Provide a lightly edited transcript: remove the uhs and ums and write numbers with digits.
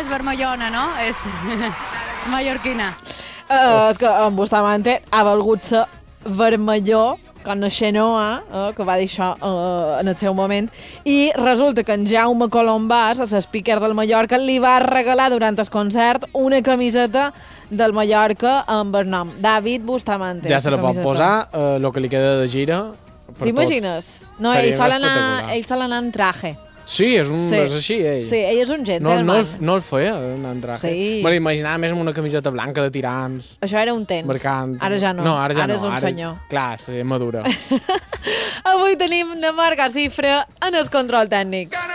és vermellona, no? És mallorquina. Que en Bustamante ha valgut ser vermelló con Xenoa, que va dir això en el seu moment, i resulta que en Jaume Colombàs, a l'speaker del Mallorca, li va regalar durant el concert una camiseta del Mallorca amb el nom David Bustamante. Ja se la pot posar, el que li queda de gira. T'imagines? No, ell sol anar en traje. Sí, és així, ell. Sí, ell és un gentleman. No el feia, en traje. Sí. Me l'imaginava més amb una camiseta blanca de tirants. Això era un temps. Marcant. Ara ja no. No, ara és un senyor. Clar, sí, madura. Avui tenim la Marga Cifra en el control tècnic.